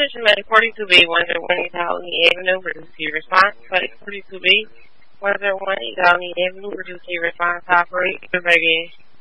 Medic 42B, 101 East Albany Avenue, reduce your response. Medic 42B, 101 East Albany Avenue, reduce your response. Operate, begin.